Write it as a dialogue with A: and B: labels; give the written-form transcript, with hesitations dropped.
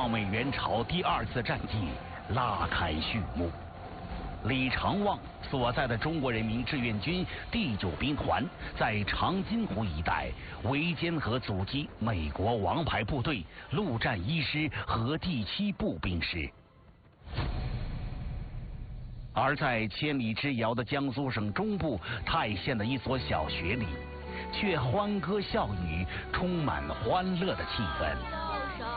A: 抗美援朝第2次战役拉开序幕。李长旺所在的中国人民志愿军第9兵团在长津湖一带围歼和阻击美国王牌部队陆战1师和第7步兵师。而在千里之遥的江苏省中部泰县的一所小学里，却欢歌笑语，充满欢乐的气氛。